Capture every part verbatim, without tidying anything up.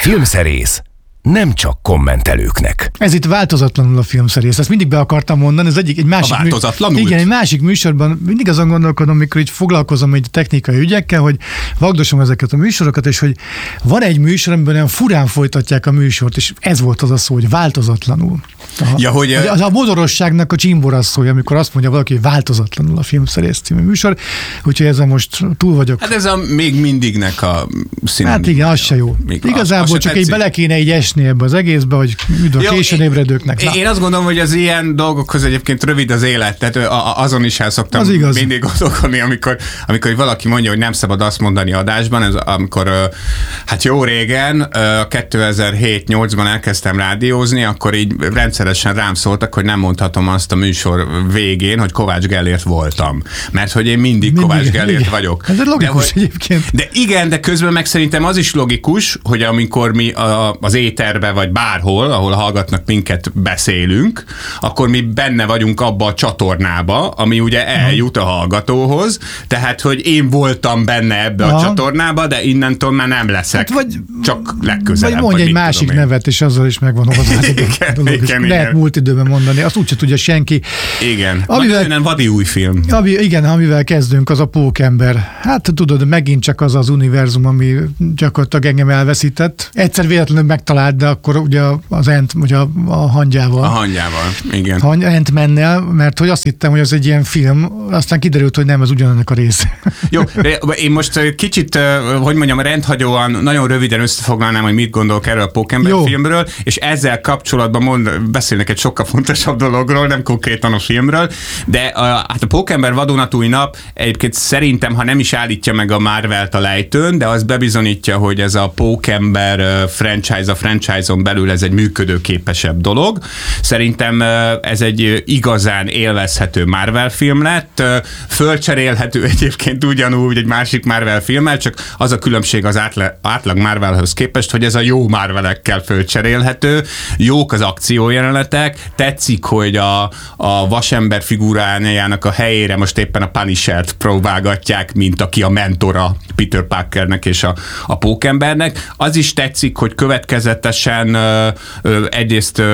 Filmszerész nem csak kommentelőknek. Ez itt változatlanul a filmszerész. Ezt mindig be akartam mondani. Ez egyik, egy másik, a változatlanul? Igen, egy másik műsorban mindig azon gondolkodom, amikor így foglalkozom egy technikai ügyekkel, hogy vagdosom ezeket a műsorokat, és hogy van egy műsor, amiben olyan furán folytatják a műsort, és ez volt az a szó, hogy változatlanul. A, ja, hogy az a modorosságnak a csimborasszója, amikor azt mondja valaki, hogy változatlanul a Filmszerész című műsor, úgyhogy ezzel most túl vagyok. Hát ez a még mindignek a színen. Hát igen, az se jó. Még Igazából az, csak így bele kéne így esni ebbe az egészbe, hogy üdv a későn ébredőknek. Én, én azt gondolom, hogy az ilyen dolgokhoz egyébként rövid az élet, tehát azon is el szoktam mindig gondolkodni, amikor, amikor valaki mondja, hogy nem szabad azt mondani adásban, ez amikor hát jó régen, kétezer-hét nyolcban elkezdtem rádiózni, akkor így rendszeresen rám szóltak, hogy nem mondhatom azt a műsor végén, hogy Kovács Gellért voltam. Mert hogy én mindig, mindig Kovács Gellért igen. vagyok. Ez logikus de, egyébként. De igen, de közben meg szerintem az is logikus, hogy amikor mi a, az éterbe vagy bárhol, ahol hallgatnak minket, beszélünk, akkor mi benne vagyunk abba a csatornába, ami ugye eljut a hallgatóhoz, tehát, hogy én voltam benne ebbe Aha. a csatornába, de innentől már nem leszek. Hát vagy, csak legközelebb. Vagy mondj egy másik nevet, és azzal is megvan hozzá. igen, igen, lehet igen. múlt időben mondani, azt úgyse tudja senki. Igen, amivel, nem vadi új film. Ami, igen, amivel kezdünk, az a Pókember. Hát tudod, megint csak az az univerzum, ami gyakorlatilag engem elveszített. Egyszer véletlenül megtalált, de akkor ugye az Ant, ugye a, a hangyával. A hangyával, igen. Hany, Ant-Mannel, mert hogy azt hittem, hogy az egy ilyen film, aztán kiderült, hogy nem, ez ugyanannak a része. Jó, én most kicsit, hogy mondjam, rendhagyóan, nagyon röviden összefoglalnám, hogy mit gondolok erről a Pókember Jó. filmről, és ezzel kapcsolatban mond, beszélnek egy sokkal fontosabb dologról, nem konkrétan a filmről, de a, hát a Pókember vadonatúj nap egyébként szerintem, ha nem is állítja meg a Marvelt a lejtőn, de az bebizonyítja, hogy ez a Pókember franchise, a franchise-on belül ez egy működőképesebb dolog. Szerintem ez egy igazán élvezhető Marvel film lett, fölcserélhető egyébként ugyanúgy egy másik Marvel filmmel, csak az a különbség az átlag Marvelhöz képest, hogy ez a jó Marvelekkel fölcserélhető, jók az akciójelenetek, tetszik, hogy a, a vasember figurájának a helyére most éppen a Punishert próbálgatják, mint aki a mentora Peter Parkernek és a, a Pókembernek. Az is tetszik, hogy következetesen ö, ö, egyrészt ö,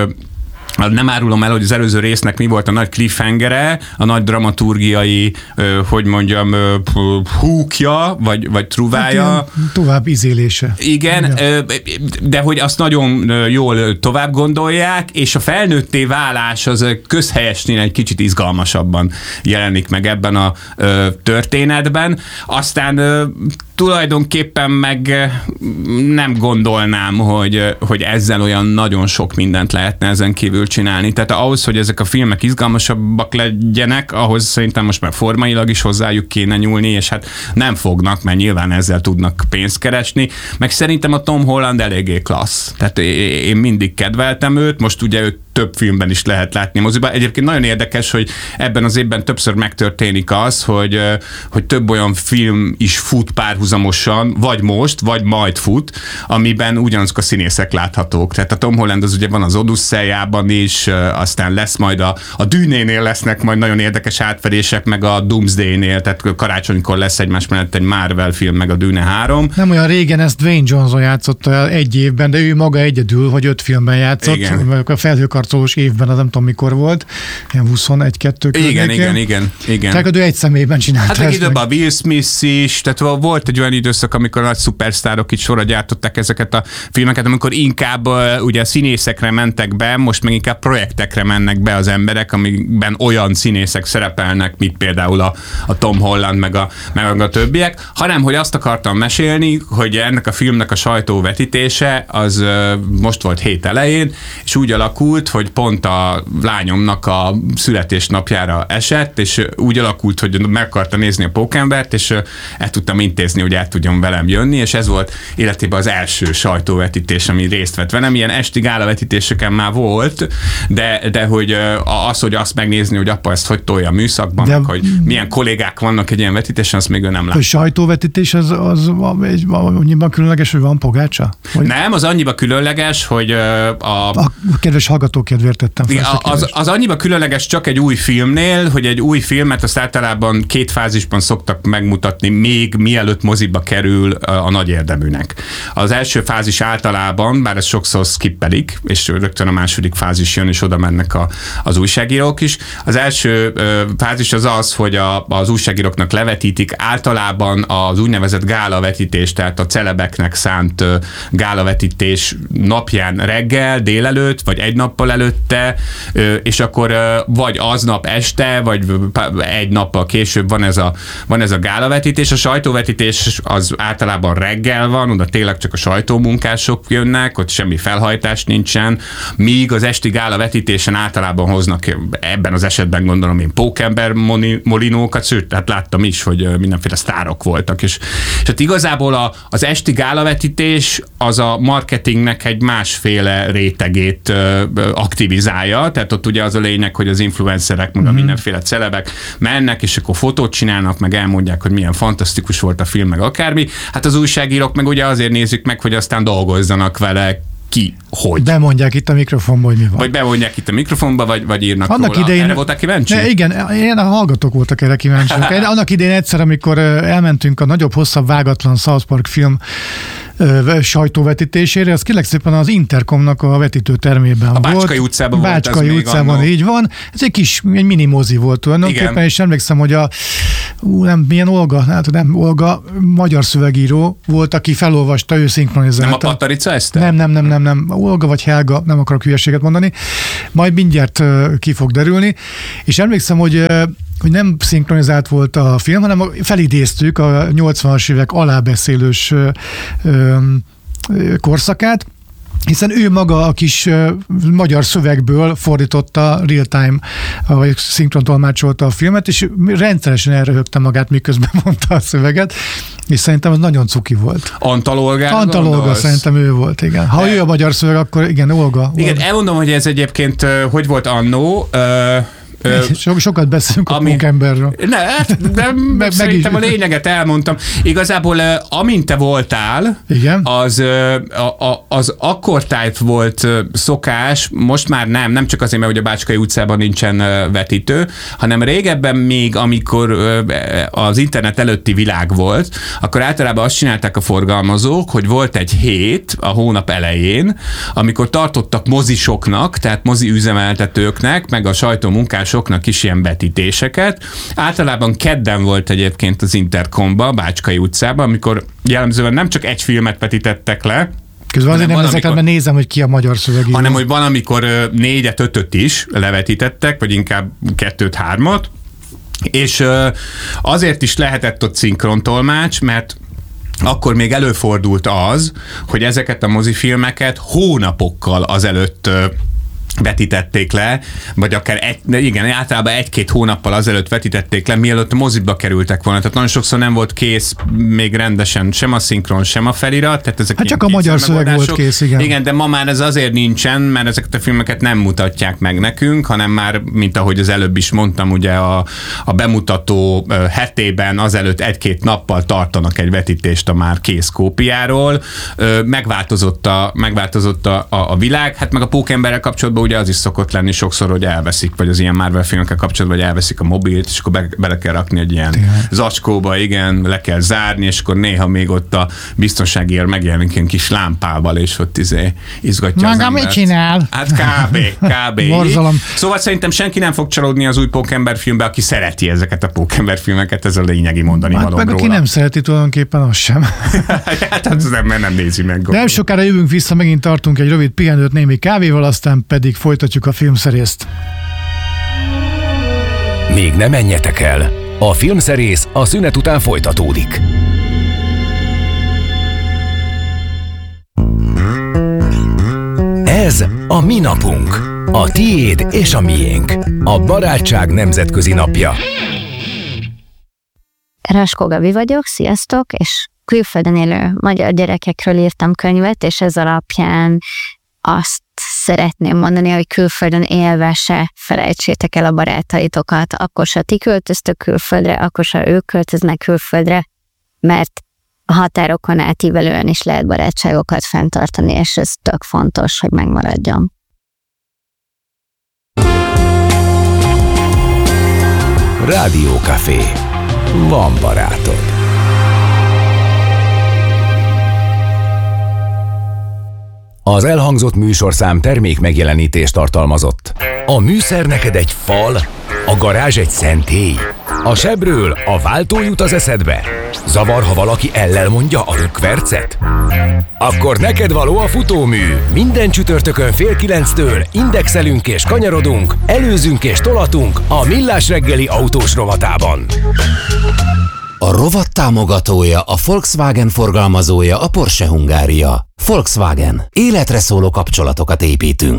nem árulom el, hogy az előző résznek mi volt a nagy cliffhangere, a nagy dramaturgiai, hogy mondjam, húkja, vagy, vagy truvája. Hát tovább izélése. Igen, ja. De hogy azt nagyon jól tovább gondolják, és a felnőtté válás az közhelyesnél egy kicsit izgalmasabban jelenik meg ebben a történetben. Aztán tulajdonképpen meg nem gondolnám, hogy, hogy ezzel olyan nagyon sok mindent lehetne ezen kívül csinálni. Tehát ahhoz, hogy ezek a filmek izgalmasabbak legyenek, ahhoz szerintem most már formailag is hozzájuk kéne nyúlni, és hát nem fognak, mert nyilván ezzel tudnak pénzt keresni. Meg szerintem a Tom Holland eléggé klassz. Tehát én mindig kedveltem őt, most ugye őt több filmben is lehet látni moziban. Egyébként nagyon érdekes, hogy ebben az évben többször megtörténik az, hogy, hogy több olyan film is fut párhuzamosan, vagy most, vagy majd fut, amiben ugyanazok a színészek láthatók. Tehát a Tom Holland az ugye van az Odyssey-jában is, aztán lesz majd a, a Dűnénél lesznek majd nagyon érdekes átfedések, meg a Doomsday-nél, tehát karácsonykor lesz egymás mellett egy Marvel film, meg a Dűne három. Nem olyan régen ezt Dwayne Johnson játszotta egy évben, de ő maga egyedül, vagy öt filmben játszott. Igen. A Felhőkarcolós évben, az nem tudom mikor volt, ilyen huszonegy kettő Igen, igen, igen, igen. Tehát ő egy személyben csinálta. Hát időben a Will Smith is, tehát volt egy olyan időszak, amikor a nagy szupersztárok itt sorra gyártották ezeket a filmeket, amikor inkább ugye színészekre mentek be, most meg inkább projektekre mennek be az emberek, amikben olyan színészek szerepelnek, mint például a, a Tom Holland, meg a, meg a többiek, hanem hogy azt akartam mesélni, hogy ennek a filmnek a sajtóvetítése az most volt hét elején, és úgy alakult, hogy pont a lányomnak a születésnapjára esett, és úgy alakult, hogy meg akarta nézni a Pókembert, és el tudtam intézni, hogy el tudjon velem jönni, és ez volt életében az első sajtóvetítés, ami részt vett velem. Ilyen esti gálavetítéseken már volt, de, de hogy az, hogy azt megnézni, hogy apa ezt hogy tolja a műszakban, de, hogy milyen kollégák vannak egy ilyen vetítésen, azt még ő nem lát. A sajtóvetítés az, az annyiban különleges, hogy van pogácsa? Vagy? Nem, az annyiban különleges, hogy a... A kedves hallgatók kedvéért tettem fel. Ja, az, az annyiba különleges csak egy új filmnél, hogy egy új filmet azt általában két fázisban szoktak megmutatni, még mielőtt moziba kerül a nagy érdeműnek. Az első fázis általában, bár ezt sokszor skippelik, és rögtön a második fázis jön, és oda mennek a, az újságírók is. Az első ö, fázis az az, hogy a, az újságíróknak levetítik általában az úgynevezett gálavetítés, tehát a celebeknek szánt ö, gálavetítés napján reggel, délelőtt, vagy egy nappal előtte, ö, és akkor ö, vagy aznap este, vagy egy nappal később van ez a, van ez a gálavetítés. A sajtóvetítés az általában reggel van, oda tényleg csak a sajtómunkások jönnek, ott semmi felhajtás nincsen, míg az esti gálavetítésen általában hoznak, ebben az esetben gondolom én pókember molinókat, sőt, tehát láttam is, hogy mindenféle sztárok voltak, és, és hát igazából a, az esti gálavetítés az a marketingnek egy másféle rétegét ö, aktivizálja, tehát ott ugye az a lényeg, hogy az influencerek, meg a mindenféle celebek mennek, és akkor fotót csinálnak, meg elmondják, hogy milyen fantasztikus volt a film, meg akármi. Hát az újságírók meg ugye azért nézzük meg, hogy aztán dolgozzanak vele, ki, hogy. Bemondják itt a mikrofonba, hogy mi van. Vagy bemondják itt a mikrofonba, vagy, vagy írnak annak róla. Idején, erre voltak kíváncsi? Ne, igen, én a hallgatók voltak erre kíváncsiak. Annak idején egyszer, amikor elmentünk a nagyobb, hosszabb, vágatlan South Park film sajtóvetítésére, az kérlek szépen az Intercomnak a vetítőtermében volt. A Bácskai utcában volt. Bácskai utcában, így van. Ez egy kis, egy mini mozi volt tulajdonképpen, és emlékszem, hogy a ú, nem, milyen Olga, hát nem Olga, magyar szövegíró volt, aki felolvasta, ő szinkronizálta. Nem a Patarica Eszter? Nem, nem, nem, nem, nem. Olga vagy Helga, nem akarok hülyeséget mondani. Majd mindjárt uh, ki fog derülni. És emlékszem, hogy uh, hogy nem szinkronizált volt a film, hanem felidéztük a nyolcvanas évek alábeszélős ö, ö, korszakát, hiszen ő maga a kis uh, magyar szövegből fordította real-time, vagy szinkrontolmácsolta a filmet, és rendszeresen elröhögte magát, miközben mondta a szöveget, és szerintem az nagyon cuki volt. Antal Olgára Antal Olga, szerintem ő volt, igen. Ha e... ő a magyar szöveg, akkor igen, Olga. Igen, Olga. Elmondom, hogy ez egyébként hogy volt annó, So, sokat beszélünk ami, a pókemberről. Ne, hát, de meg, szerintem meg a lényeget elmondtam. Igazából, amint te voltál, igen? az, az akkortájt volt szokás, most már nem, nem csak azért, mert hogy a Bácskai utcában nincsen vetítő, hanem régebben még, amikor az internet előtti világ volt, akkor általában azt csinálták a forgalmazók, hogy volt egy hét a hónap elején, amikor tartottak mozisoknak, tehát mozi üzemeltetőknek, meg a sajtómunkásoknak is ilyen vetítéseket. Általában kedden volt egyébként az Intercomba, a Bácskai utcában, amikor jellemzően nem csak egy filmet vetítettek le, közben azért nem ezeket, mert nézem, hogy ki a magyar szövegíró. Hanem, hogy van, amikor négyet, ötöt is levetítettek, vagy inkább kettőt, hármat, és azért is lehetett ott szinkrontolmács, mert akkor még előfordult az, hogy ezeket a mozifilmeket hónapokkal azelőtt vetítették le, vagy akár egy, igen, általában egy-két hónappal azelőtt vetítették le, mielőtt a moziba kerültek volna. Tehát nagyon sokszor nem volt kész még rendesen sem a szinkron, sem a felirat. Tehát ezek hát csak a magyar szöveg volt kész, igen. Igen, de ma már ez azért nincsen, mert ezeket a filmeket nem mutatják meg nekünk, hanem már, mint ahogy az előbb is mondtam, ugye a, a bemutató hetében azelőtt egy-két nappal tartanak egy vetítést a már kész kópiáról. Megváltozott a, megváltozott a, a, a világ, hát meg a pókemberrel kapcsolatban ugye az is szokott lenni sokszor, hogy elveszik, vagy az ilyen Marvel filmekkel kapcsolatban, hogy elveszik a mobilt, és akkor be, bele kell rakni egy ilyen Tényleg. zacskóba, igen, le kell zárni, és akkor néha még ott a biztonságért megjelenik ilyen kis lámpával, és ott izé izgatja Maga mit csinál? Hát kb. kb. Borzalom. Szóval szerintem senki nem fog csalódni az új pókember filmbe, aki szereti ezeket a pókember filmeket, ez a lényegi mondani hát valóm meg róla. Aki nem szereti tulajdonképpen, az sem. Hát az nem, mert nem nézi meg. Gondolom. Nem sokára jövünk vissza, megint tartunk egy rövid pihenőt némi kávéval, aztán pedig folytatjuk a filmszerészt. Még ne menjetek el! A filmszerész a szünet után folytatódik. Ez a mi napunk. A tiéd és a miénk. A barátság nemzetközi napja. Raskó Gabi vagyok, sziasztok, és külföldön élő magyar gyerekekről írtam könyvet, és ez alapján azt szeretném mondani, hogy külföldön élve se felejtsétek el a barátaitokat, akkor se ti költöztök külföldre, akkor se ők költöznek külföldre, mert a határokon átívelően is lehet barátságokat fenntartani, és ez tök fontos, hogy megmaradjon. Rádiókafé. Van barátod. Az elhangzott műsorszám termék megjelenítést tartalmazott. A műszer neked egy fal, a garázs egy szentély. A sebről a váltó jut az eszedbe. Zavar, ha valaki ellel mondja a rökkvercet? Akkor neked való a futómű. Minden csütörtökön fél kilenctől indexelünk és kanyarodunk, előzünk és tolatunk a Millás reggeli autós rovatában. A rovat támogatója, a Volkswagen forgalmazója, a Porsche Hungária. Volkswagen. Életre szóló kapcsolatokat építünk.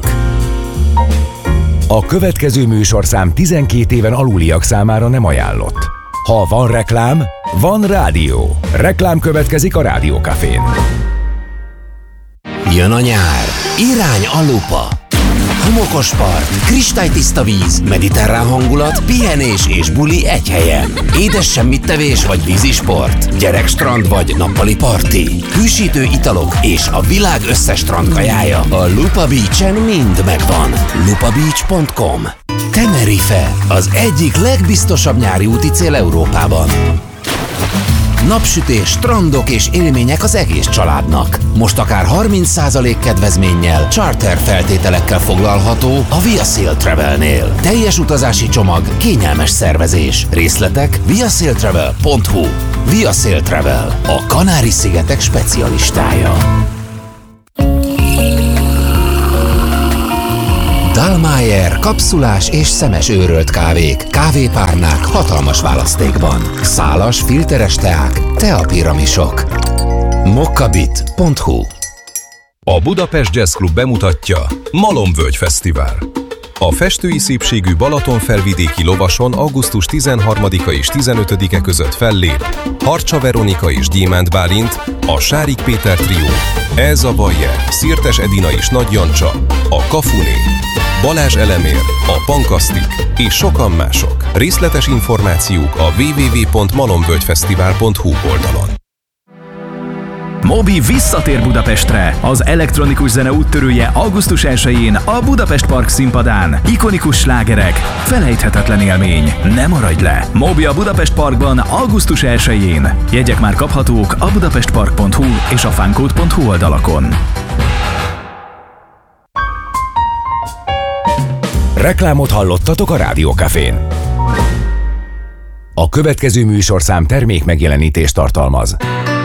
A következő műsorszám tizenkét éven aluliak számára nem ajánlott. Ha van reklám, van rádió. Reklám következik a Rádiókafén. Jön a nyár. Irány a lupa. Homokos part, kristálytiszta víz, mediterrán hangulat, pihenés és buli egy helyen. Édes semmittevés vagy vízisport, gyerekstrand vagy nappali parti, hűsítő italok és a világ összes strandkajája. A Lupa Beach-en mind megvan. lupa beach pont com. Tenerife, az egyik legbiztosabb nyári úti cél Európában. Napsütés, strandok és élmények az egész családnak. Most akár harminc százalék kedvezménnyel, charter feltételekkel foglalható a Via Sail Travelnél. Teljes utazási csomag, kényelmes szervezés. Részletek via sail travel pont hu. Via Sail Travel, a Kanári-szigetek specialistája. Dallmayr kapszulás és szemes őrölt kávék, kávépárnák hatalmas választékban. Szálas, filteres teák, teapiramisok. mokkabit pont hu. A Budapest Jazz Club bemutatja Malomvölgy Fesztivál. A festői szépségű Balatonfelvidéki lovason augusztus tizenharmadika és tizenötödike között fellép Harcsa Veronika és Gyémánt Bálint, a Sárik Péter trió, Elza Bayer, Szirtes Edina és Nagy Jancsa, a Kafuné, Balázs Elemér, a Pankasztik és sokan mások. Részletes információk a double-u double-u double-u pont malomvölgyfesztivál pont hu oldalon. Mobi visszatér Budapestre. Az elektronikus zene úttörője augusztus elsején a Budapest Park színpadán. Ikonikus slágerek, felejthetetlen élmény. Ne maradj le! Mobi a Budapest Parkban augusztus elsején. Jegyek már kaphatók a budapestpark pont hu és a funcode pont hu oldalakon. Reklámot hallottatok a Rádiókafén. A következő műsorszám termék megjelenítést tartalmaz.